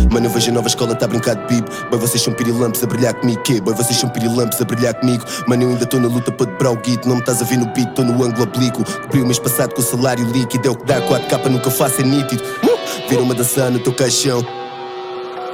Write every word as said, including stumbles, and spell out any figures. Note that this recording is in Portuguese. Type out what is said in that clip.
Mano, eu vejo a nova escola, tá a brincar de bip. Boy, vocês são pirilampos a brilhar comigo, que? Boy, vocês são pirilampos a brilhar comigo. Mano, eu ainda tô na luta para dobrar o guito. Não me estás a ver no beat, tô no ângulo oblíquo. Cobri o mês passado com o salário líquido. É o que dá, quatro K nunca faço, é nítido. uh! Viram-me a dançar no teu caixão.